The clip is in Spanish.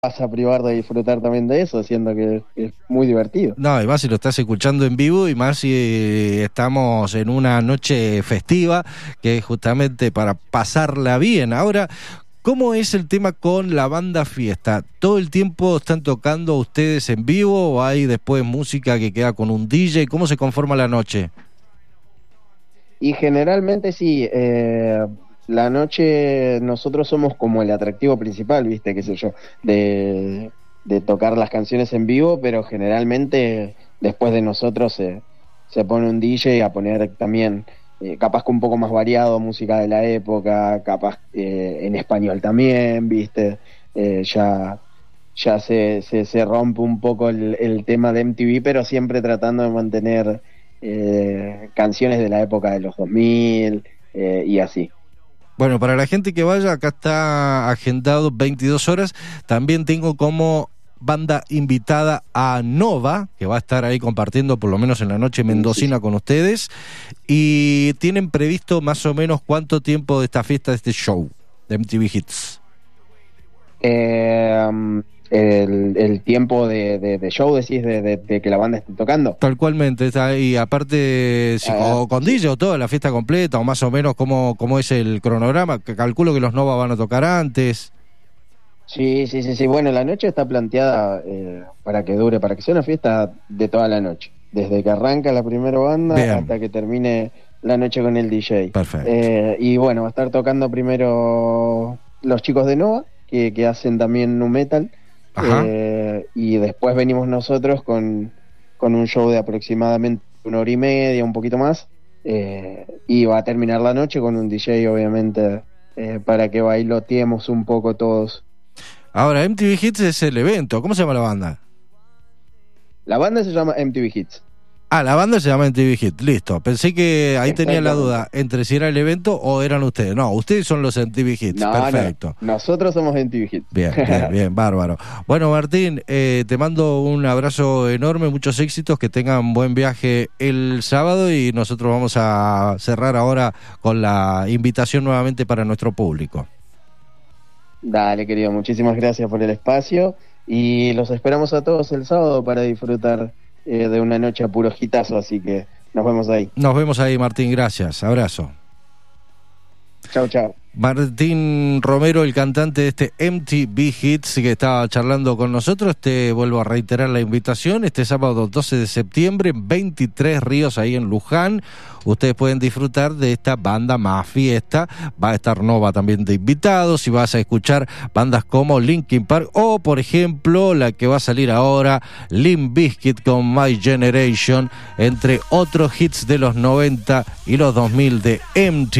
vas a privar de disfrutar también de eso, siendo que es muy divertido. No, y más si lo estás escuchando en vivo, y más si estamos en una noche festiva, que es justamente para pasarla bien. Ahora, ¿cómo es el tema con la banda fiesta? ¿Todo el tiempo están tocando ustedes en vivo o hay después música que queda con un DJ? ¿Cómo se conforma la noche? Y generalmente sí, la noche nosotros somos como el atractivo principal, ¿viste? Qué sé yo, de tocar las canciones en vivo, pero generalmente después de nosotros se pone un DJ a poner también, capaz que un poco más variado, música de la época, capaz en español también, ¿viste? Ya se rompe un poco el tema de MTV, pero siempre tratando de mantener canciones de la época de los 2000 y así. Bueno, para la gente que vaya, acá está agendado 22 horas. También tengo como banda invitada a Nova, que va a estar ahí compartiendo por lo menos en la noche mendocina con ustedes. Y tienen previsto más o menos cuánto tiempo de esta fiesta, de este show de MTV Hits. El tiempo de show, decís, de que la banda esté tocando. Tal cualmente, está ahí. Aparte, si, o con DJ o toda la fiesta completa, o más o menos cómo es el cronograma, que calculo que los Nova van a tocar antes. Sí. Bueno, la noche está planteada para que dure, para que sea una fiesta de toda la noche. Desde que arranca la primera banda hasta que termine la noche con el DJ. Perfecto. Y bueno, va a estar tocando primero los chicos de Nova, que hacen también nu metal. Y después venimos nosotros con un show de aproximadamente 1 hora y media, un poquito más, y va a terminar la noche con un DJ, obviamente, para que bailoteemos un poco todos. Ahora, MTV Hits es el evento. ¿Cómo se llama la banda? La banda se llama MTV Hits. Ah, la banda se llama MTV Hits, listo. Pensé que ahí tenía la duda entre si era el evento o eran ustedes. No, ustedes son los MTV Hits, perfecto. No, nosotros somos MTV Hits. Bien, bárbaro. Bueno, Martín, te mando un abrazo enorme, muchos éxitos, que tengan buen viaje el sábado, y nosotros vamos a cerrar ahora con la invitación nuevamente para nuestro público. Dale, querido, muchísimas gracias por el espacio y los esperamos a todos el sábado para disfrutar de una noche a puro hitazo, así que nos vemos ahí. Nos vemos ahí, Martín, gracias, abrazo. Chau. Martín Romero, el cantante de este MTV Hits, que estaba charlando con nosotros. Te vuelvo a reiterar la invitación: este sábado 12 de septiembre, 23 Ríos, ahí en Luján. Ustedes pueden disfrutar de esta banda más fiesta. Va a estar Nova también de invitados, y vas a escuchar bandas como Linkin Park, o por ejemplo la que va a salir ahora, Limp Bizkit con My Generation, entre otros hits de los 90 y los 2000 de MTV.